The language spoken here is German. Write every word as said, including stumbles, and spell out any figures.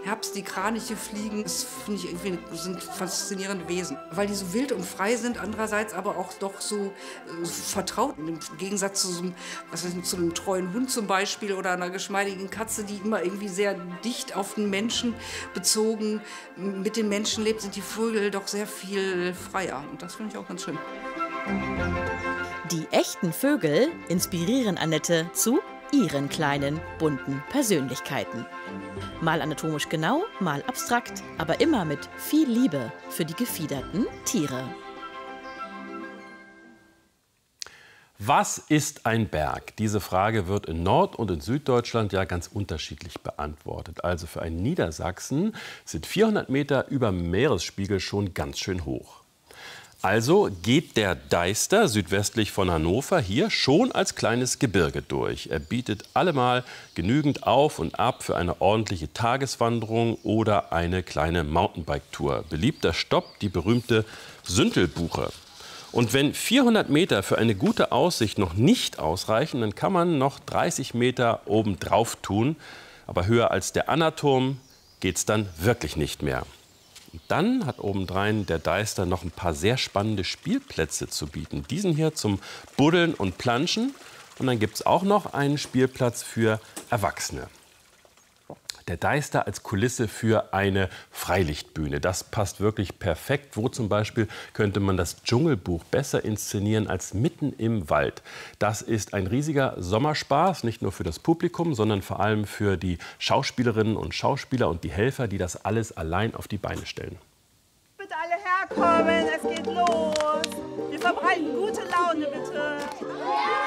Herbst die Kraniche fliegen. Das finde ich irgendwie sind faszinierende Wesen, weil die so wild und frei sind, andererseits aber auch doch so äh, vertraut. Im Gegensatz zu so einem, was weiß ich, zu einem treuen Hund zum Beispiel oder einer geschmeidigen Katze, die immer irgendwie sehr dicht auf den Menschen bezogen mit den Menschen lebt, sind die Vögel doch sehr viel freier. Und das finde ich auch ganz schön. Die echten Vögel inspirieren Annette zu ihren kleinen, bunten Persönlichkeiten. Mal anatomisch genau, mal abstrakt, aber immer mit viel Liebe für die gefiederten Tiere. Was ist ein Berg? Diese Frage wird in Nord- und in Süddeutschland ja ganz unterschiedlich beantwortet. Also für einen Niedersachsen sind vierhundert Meter über Meeresspiegel schon ganz schön hoch. Also geht der Deister südwestlich von Hannover hier schon als kleines Gebirge durch. Er bietet allemal genügend Auf und Ab für eine ordentliche Tageswanderung oder eine kleine Mountainbike-Tour. Beliebter Stopp, die berühmte Süntelbuche. Und wenn vierhundert Meter für eine gute Aussicht noch nicht ausreichen, dann kann man noch dreißig Meter obendrauf tun. Aber höher als der Annaturm geht's dann wirklich nicht mehr. Und dann hat obendrein der Deister noch ein paar sehr spannende Spielplätze zu bieten. Diesen hier zum Buddeln und Planschen. Und dann gibt es auch noch einen Spielplatz für Erwachsene. Der Deister als Kulisse für eine Freilichtbühne. Das passt wirklich perfekt. Wo zum Beispiel könnte man das Dschungelbuch besser inszenieren als mitten im Wald? Das ist ein riesiger Sommerspaß, nicht nur für das Publikum, sondern vor allem für die Schauspielerinnen und Schauspieler und die Helfer, die das alles allein auf die Beine stellen. Bitte alle herkommen, es geht los. Wir verbreiten gute Laune, bitte.